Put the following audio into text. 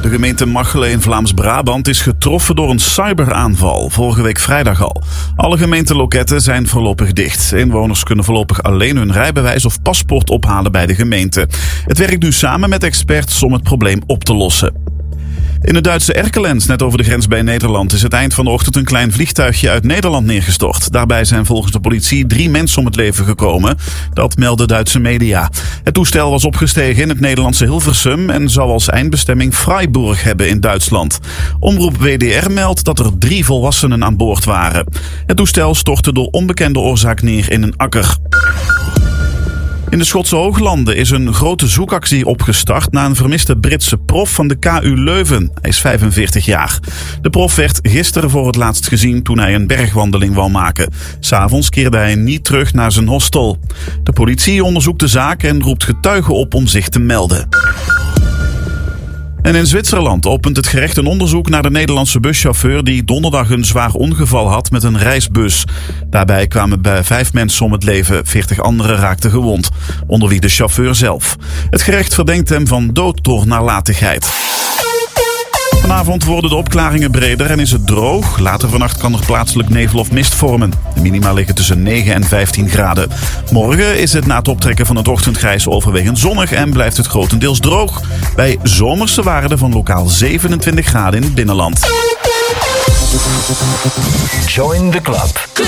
De gemeente Machelen in Vlaams-Brabant is getroffen door een cyberaanval. Vorige week vrijdag al. Alle gemeenteloketten zijn voorlopig dicht. Inwoners kunnen voorlopig alleen hun rijbewijs of paspoort ophalen bij de gemeente. Het werkt nu samen met experts om het probleem op te lossen. In het Duitse Erkelenz, net over de grens bij Nederland, is het eind van de ochtend een klein vliegtuigje uit Nederland neergestort. Daarbij zijn volgens de politie 3 mensen om het leven gekomen. Dat melden Duitse media. Het toestel was opgestegen in het Nederlandse Hilversum en zou als eindbestemming Freiburg hebben in Duitsland. Omroep WDR meldt dat er 3 volwassenen aan boord waren. Het toestel stortte door onbekende oorzaak neer in een akker. In de Schotse Hooglanden is een grote zoekactie opgestart na een vermiste Britse prof van de KU Leuven. Hij is 45 jaar. De prof werd gisteren voor het laatst gezien toen hij een bergwandeling wou maken. 'S Avonds keerde hij niet terug naar zijn hostel. De politie onderzoekt de zaak en roept getuigen op om zich te melden. En in Zwitserland opent het gerecht een onderzoek naar de Nederlandse buschauffeur die donderdag een zwaar ongeval had met een reisbus. Daarbij kwamen bij 5 mensen om het leven, 40 anderen raakten gewond, onder wie de chauffeur zelf. Het gerecht verdenkt hem van dood door nalatigheid. Vanavond worden de opklaringen breder en is het droog. Later vannacht kan er plaatselijk nevel of mist vormen. De minima liggen tussen 9 en 15 graden. Morgen is het na het optrekken van het ochtendgrijs overwegend zonnig en blijft het grotendeels droog. Bij zomerse waarden van lokaal 27 graden in het binnenland. Join the club.